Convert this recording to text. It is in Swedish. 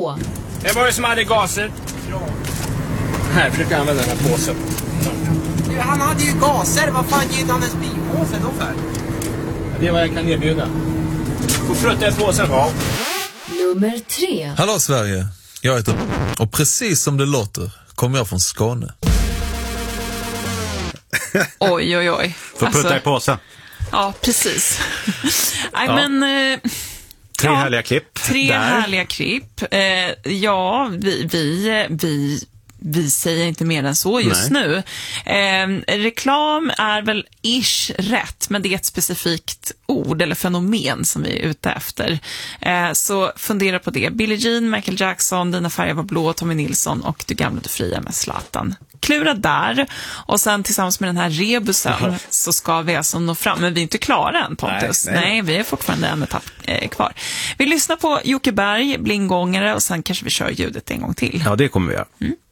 2. Det var det som hade gaser. Ja. Här, försöker använda den här påsen. Han hade ju gaser. Vad fan ger han en spinpåse då för? Det är vad jag kan erbjuda. Får frutta i påsen. Ja. Nummer 3. Hallå Sverige, jag heter och precis som det låter kommer jag från Skåne. Oj, oj, oj. Får putta i påsen. Ja, precis. Nej, Ja. men... Tre härliga klipp. Tre härliga klipp. Ja, vi säger inte mer än så just nu. Reklam är väl ish rätt, men det är ett specifikt ord eller fenomen som vi är ute efter. Så fundera på det. Billie Jean, Michael Jackson, Dina färger var blå, Tommy Nilsson och Du gamla du fria med Zlatan. Klura där. Och sen tillsammans med den här rebusen så ska vi alltså nå fram. Men vi är inte klara än, Pontus. Nej, vi är fortfarande en etapp kvar. Vi lyssnar på Jocke Berg, Blindgångare, och sen kanske vi kör ljudet en gång till. Ja, det kommer vi göra.